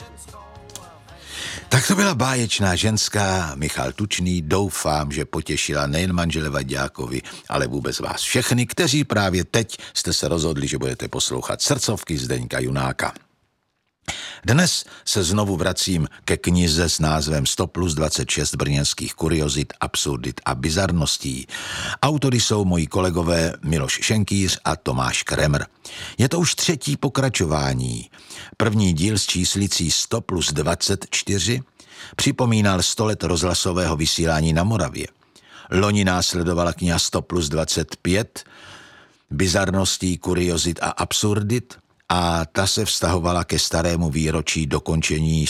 Tak to byla báječná ženská, Michal Tučný. Doufám, že potěšila nejen manžele Vaďákovi, ale vůbec vás všechny, kteří právě teď jste se rozhodli, že budete poslouchat srdcovky Zdeňka Junáka. Dnes se znovu vracím ke knize s názvem 100 plus 26 brněnských kuriozit, absurdit a bizarností. Autory jsou moji kolegové Miloš Šenkýř a Tomáš Kremr. Je to už třetí pokračování. První díl s číslicí 100 plus 24 připomínal 100 let rozhlasového vysílání na Moravě. Loni následovala kniha 100 plus 25 bizarností, kuriozit a absurdit, a ta se vztahovala ke starému výročí dokončení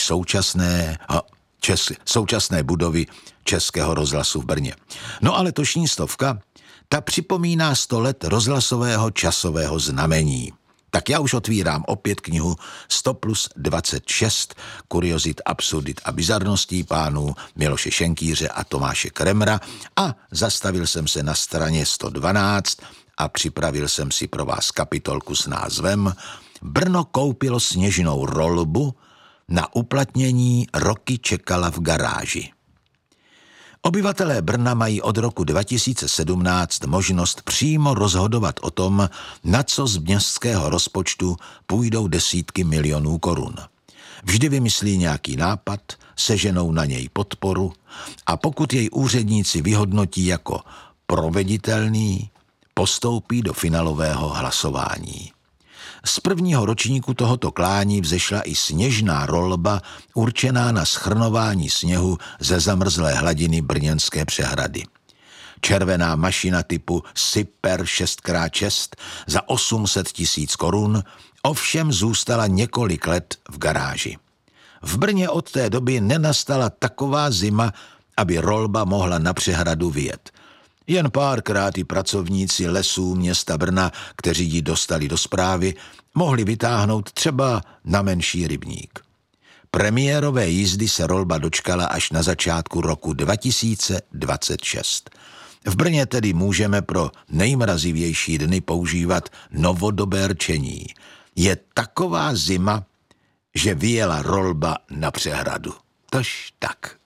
současné budovy Českého rozhlasu v Brně. No a letošní 100, ta připomíná 100 let rozhlasového časového znamení. Tak já už otvírám opět knihu 100 plus 26 kuriozit, absurdit a bizarností pánů Miloše Šenkýře a Tomáše Kremra a zastavil jsem se na straně 112 a připravil jsem si pro vás kapitolku s názvem Brno koupilo sněžnou rolbu, na uplatnění roky čekala v garáži. Obyvatelé Brna mají od roku 2017 možnost přímo rozhodovat o tom, na co z městského rozpočtu půjdou desítky milionů korun. Vždy vymyslí nějaký nápad, seženou na něj podporu a pokud jej úředníci vyhodnotí jako proveditelný, postoupí do finálového hlasování. Z prvního ročníku tohoto klání vzešla i sněžná rolba určená na shrnování sněhu ze zamrzlé hladiny brněnské přehrady. Červená mašina typu Super 6x6 za 800 000 korun ovšem zůstala několik let v garáži. V Brně od té doby nenastala taková zima, aby rolba mohla na přehradu vyjet. Jen párkrát i pracovníci lesů města Brna, kteří ji dostali do správy, mohli vytáhnout třeba na menší rybník. Premiérové jízdy se rolba dočkala až na začátku roku 2026. V Brně tedy můžeme pro nejmrazivější dny používat novodobé rčení. Je taková zima, že vyjela rolba na přehradu. Tož tak.